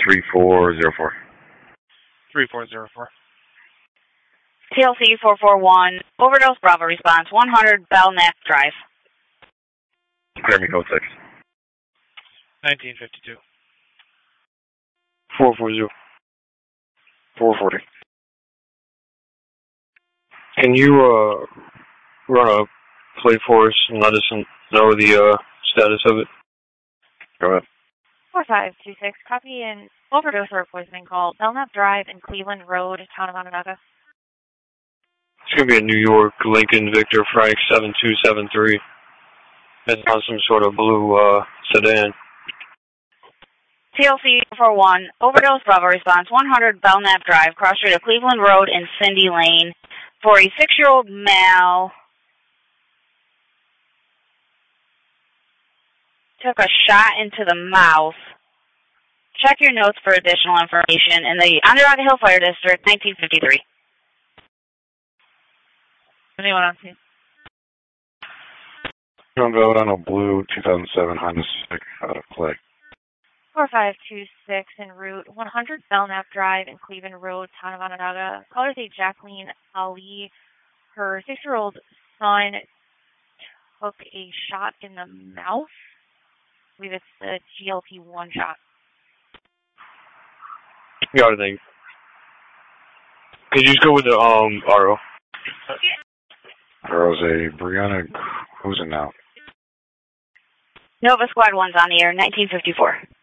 3404. 3404. TLC 441, overdose Bravo response, 100 Belknap Drive. Grammy code 6. 1952. 440. 440. Can you run a play for us and let us know the status of it? Go ahead. 4526, copy an overdose or poisoning call, Belknap Drive and Cleveland Road, town of Onondaga. It's going to be in New York, Lincoln Victor Frank 7273. It's on some sort of blue sedan. TLC 441, overdose Bravo response, 100 Belknap Drive, cross street of Cleveland Road and Cindy Lane, for a 6-year-old male. Took a shot into the mouth. Check your notes for additional information in the Onondaga Hill Fire District, 1953. Anyone else? John Valladano Blue 2007 Honda Civic out of Clay. 4526 en route, 100 Belknap Drive and Cleveland Road, town of Onondaga. Caller date Jacqueline Ali. Her 6-year-old son took a shot in the mouth. I believe it's the GLP-1 shot. Got it, thank you. Could you just go with the RO? RO's a Brianna. Who's it now? Nova Squad 1's on the air, 1954.